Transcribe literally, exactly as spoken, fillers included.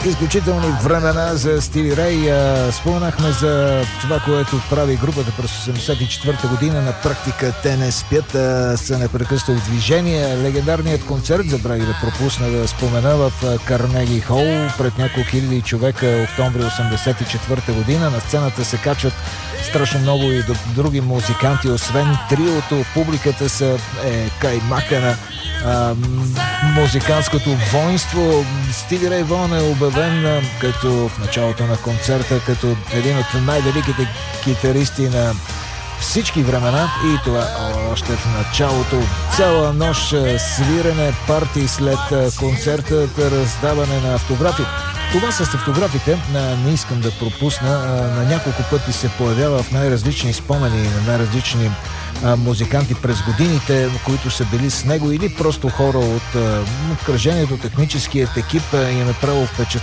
Изключителни времена за Стиви Рей. Споменахме за това, което прави групата през осемдесет и четвърта година. На практика те не спят, са непрекъснато в движение. Легендарният концерт, забравих да пропусна да спомена, в Карнеги Хол пред няколко хиляди човека, октомври осемдесет и четвърта година. На сцената се качват страшно много и други музиканти, освен триото. Публиката са е, каймака на а, музикантското воинство. Стиви Рей Вон е обявен а, като в началото на концерта като един от най-великите китаристи на всички времена, и това още в началото. Цяла нощ свирене, парти след концерта, раздаване на автографи. Това с автографите не искам да пропусна. На няколко пъти се появява в най-различни спомени на най-различни музиканти през годините, които са били с него, или просто хора от обкръжението, техническият екип им е правил впечатление